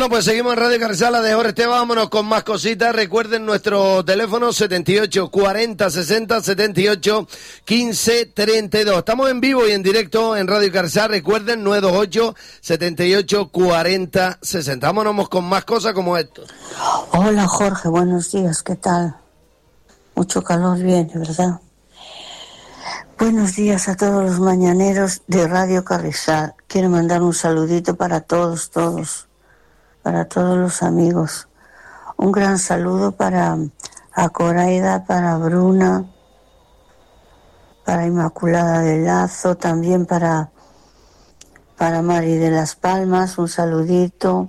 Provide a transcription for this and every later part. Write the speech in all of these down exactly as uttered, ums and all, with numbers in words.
Bueno, pues seguimos en Radio Carrizal, de Jorge Esteban, vámonos con más cositas. Recuerden nuestro teléfono setenta y ocho cuarenta sesenta setenta y ocho quince treinta y dos. Estamos en vivo y en directo en Radio Carrizal. Recuerden nueve dos ocho setenta y ocho cuarenta sesenta. Vámonos con más cosas como esto. Hola Jorge, buenos días, ¿qué tal? Mucho calor viene, ¿verdad? Buenos días a todos los mañaneros de Radio Carrizal. Quiero mandar un saludito para todos, todos, para todos los amigos. Un gran saludo para a Coraida, para Bruna, para Inmaculada del Lazo, también para, para Mari de las Palmas, un saludito.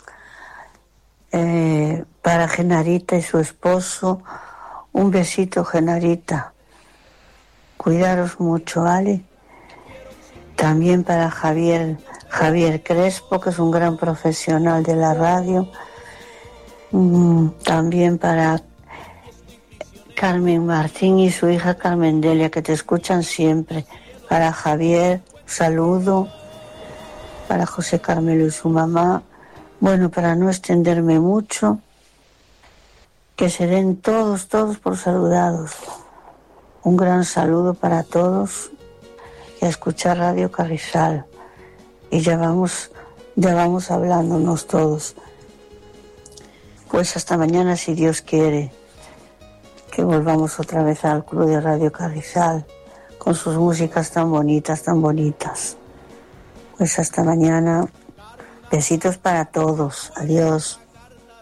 Eh, para Genarita y su esposo, un besito, Genarita. Cuidaros mucho, ¿vale? También para Javier, Javier Crespo, que es un gran profesional de la radio. Mm, también para Carmen Martín y su hija Carmen Delia, que te escuchan siempre. Para Javier, saludo. Para José Carmelo y su mamá. Bueno, para no extenderme mucho, que se den todos, todos por saludados. Un gran saludo para todos y a escuchar Radio Carrizal. Y ya vamos, ya vamos hablándonos todos. Pues hasta mañana, si Dios quiere, que volvamos otra vez al Club de Radio Carrizal con sus músicas tan bonitas, tan bonitas. Pues hasta mañana. Besitos para todos. Adiós.